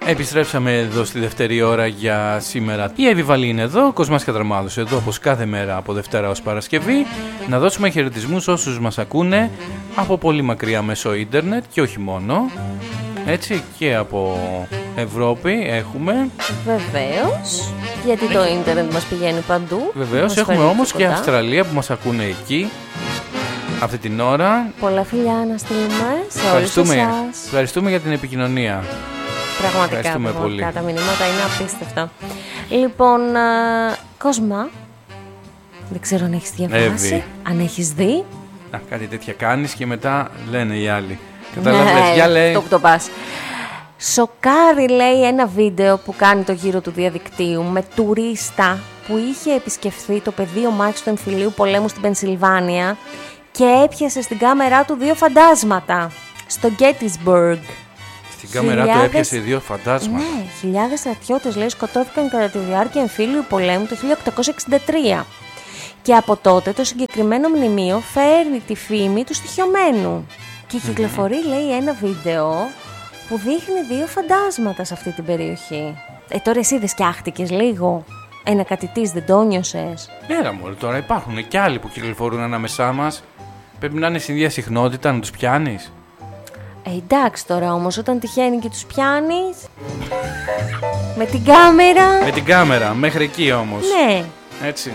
Επιστρέψαμε εδώ στη δεύτερη ώρα για σήμερα. Η Εύη Βαλή είναι εδώ, Κοσμάς Κατραμάδος εδώ όπως κάθε μέρα από Δευτέρα ως Παρασκευή. Να δώσουμε χαιρετισμούς όσους μας ακούνε από πολύ μακριά μέσω ίντερνετ και όχι μόνο. Έτσι, και από Ευρώπη έχουμε. Βεβαίως, γιατί το ίντερνετ μας πηγαίνει παντού. Βεβαίως, έχουμε όμως και Αυστραλία που μας ακούνε εκεί αυτή την ώρα. Πολλά φιλιά να στείλουμε σε όλους εσάς. Ευχαριστούμε για την επικοινωνία. Πραγματικά, πολύ. Τα μηνύματα είναι απίστευτα. Λοιπόν, Κοσμά, δεν ξέρω αν έχεις διαβάσει, αν έχεις δει. Κάτι τέτοια κάνεις και μετά λένε οι άλλοι. Καταλαβαίνεις, για λέει. Αυτό που το πας. Σοκάρει, λέει, ένα βίντεο που κάνει το γύρο του διαδικτύου με τουρίστα που είχε επισκεφθεί το πεδίο μάχης του εμφυλίου πολέμου στην Πενσιλβάνια και έπιασε στην κάμερά του 2 φαντάσματα στο Gettysburg. Στην κάμερά του έπιασε 2 φαντάσματα. Ναι, χιλιάδες στρατιώτες, λέει, σκοτώθηκαν κατά τη διάρκεια εμφύλιου πολέμου το 1863. Και από τότε το συγκεκριμένο μνημείο φέρνει τη φήμη του στοιχειωμένου. Και κυκλοφορεί, λέει, ένα βίντεο που δείχνει 2 φαντάσματα σε αυτή την περιοχή. Τώρα εσύ δεν σκιάχτηκες λίγο? Ένα κατητής δεν το νιώσες? Έλα μωρέ, τώρα υπάρχουν και άλλοι που κυκλοφορούν ανάμεσά μας. Πρέπει να είναι στην ίδια συχνότητα να τους πιάνεις. Εντάξει τώρα όμως, όταν τυχαίνει και τους πιάνεις με την κάμερα. Με την κάμερα, μέχρι εκεί όμως. Ναι. Έτσι.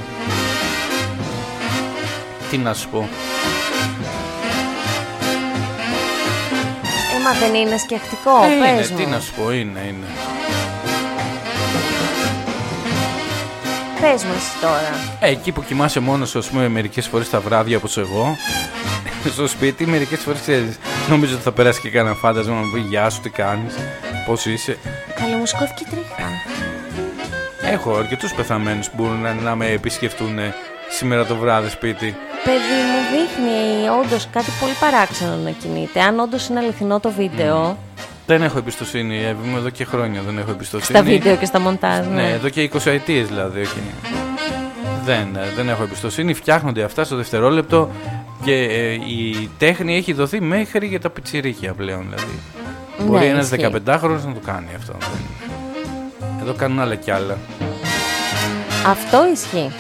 Τι να σου πω. Μα δεν είναι σκεφτικό, πες μου. Τι να σου πω, είναι. Πες μου εσύ τώρα. Εκεί που κοιμάσαι μόνος σου, ας πούμε, μερικές φορές τα βράδια όπως εγώ, στο σπίτι, μερικές φορές ξέρεις, νομίζω ότι θα περάσει και κανένα φάντασμα να μου πει γεια σου, τι κάνεις, πώς είσαι. Καλή μου σκόθηκε τρίχα. Έχω αρκετούς πεθαμένους που μπορούν να με επισκεφτούν σήμερα το βράδυ σπίτι. Παιδί μου, δείχνει όντως κάτι πολύ παράξενο να κινείται. Αν όντως είναι αληθινό το βίντεο. Δεν έχω εμπιστοσύνη, Εύη μου, εδώ και χρόνια δεν έχω εμπιστοσύνη. Στα βίντεο και στα μοντάζ, ναι. Εδώ και 20 ετίες δηλαδή. Όχι. Δεν έχω εμπιστοσύνη. Φτιάχνονται αυτά στο δευτερόλεπτο και η τέχνη έχει δοθεί μέχρι για τα πιτσιρίκια πλέον. Δηλαδή. Ναι, μπορεί ένας 15χρονος να το κάνει αυτό. Εδώ κάνουν άλλα κι άλλα. Αυτό ισχύει.